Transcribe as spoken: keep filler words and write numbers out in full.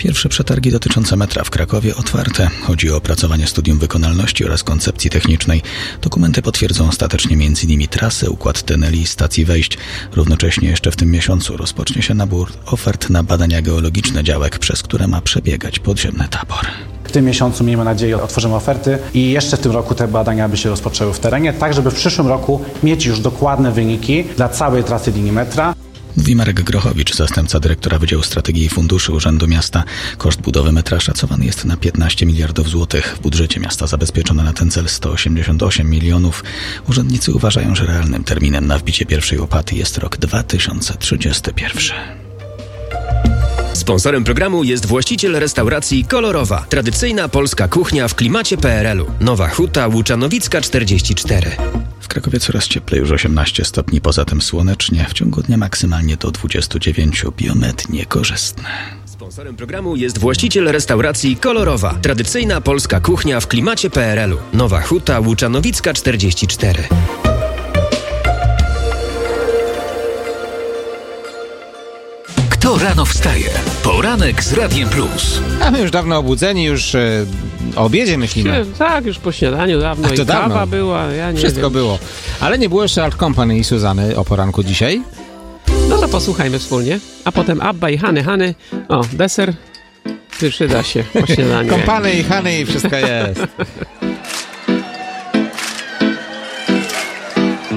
Pierwsze przetargi dotyczące metra w Krakowie otwarte. Chodzi o opracowanie studium wykonalności oraz koncepcji technicznej. Dokumenty potwierdzą ostatecznie między innymi trasę, układ tuneli i stacji wejść. Równocześnie jeszcze w tym miesiącu rozpocznie się nabór ofert na badania geologiczne działek, przez które ma przebiegać podziemny tabor. W tym miesiącu, miejmy nadzieję, otworzymy oferty i jeszcze w tym roku te badania by się rozpoczęły w terenie, tak żeby w przyszłym roku mieć już dokładne wyniki dla całej trasy linii metra. Mówi Marek Grochowicz, zastępca dyrektora Wydziału Strategii i Funduszy Urzędu Miasta. Koszt budowy metra szacowany jest na piętnaście miliardów złotych. W budżecie miasta zabezpieczono na ten cel sto osiemdziesiąt osiem milionów. Urzędnicy uważają, że realnym terminem na wbicie pierwszej łopaty jest rok dwa tysiące trzydziesty pierwszy. Sponsorem programu jest właściciel restauracji Kolorowa. Tradycyjna polska kuchnia w klimacie P R L u. Nowa Huta Łuczanowicka czterdzieści cztery. W Krakowie coraz cieplej, już osiemnaście stopni, poza tym słonecznie. W ciągu dnia maksymalnie do dwudziestu dziewięciu. Biometr niekorzystny. Sponsorem programu jest właściciel restauracji Kolorowa. Tradycyjna polska kuchnia w klimacie P R L u. Nowa Huta Łuczanowicka czterdzieści cztery. Kto rano wstaje? Poranek z Radiem Plus. A my już dawno obudzeni, już e, o obiedzie myślimy. Tak, już po śniadaniu dawno. A to i kawa dawno. była, ja nie Wszystko wiem. było. Ale nie było jeszcze Art Company i Suzany o poranku dzisiaj? No to posłuchajmy wspólnie. A potem Abba i Hany. Hany, o, deser przyda się po śniadaniu. Kompany i Hany i wszystko jest.